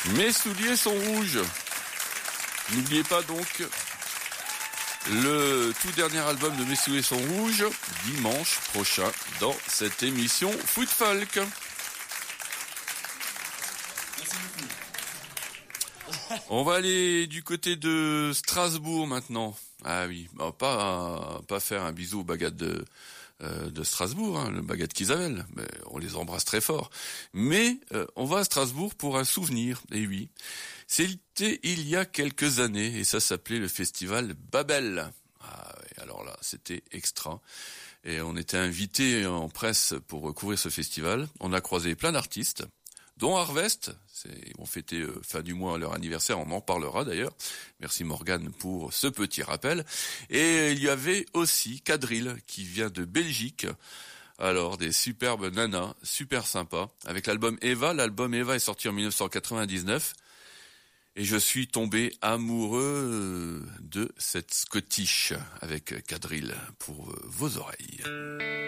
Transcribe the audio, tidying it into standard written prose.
Mes souliers sont rouges. N'oubliez pas donc le tout dernier album de Mes souliers sont rouges, dimanche prochain, dans cette émission Foot Folk. On va aller du côté de Strasbourg maintenant. Ah oui, pas faire un bisou aux baguettes de Strasbourg, hein, le baguette qu'Isabelle, mais on les embrasse très fort. Mais on va à Strasbourg pour un souvenir, et oui. C'était il y a quelques années, et ça s'appelait le festival Babel. Ah oui, alors là, c'était extra. Et on était invités en presse pour couvrir ce festival. On a croisé plein d'artistes, dont Harvest. Ils vont fêter fin du mois leur anniversaire, on en parlera d'ailleurs. Merci Morgane pour ce petit rappel. Et il y avait aussi Quadrille qui vient de Belgique. Alors des superbes nanas, super sympas. Avec l'album Eva. L'album Eva est sorti en 1999. Et je suis tombé amoureux de cette Scottish avec Quadrille pour vos oreilles.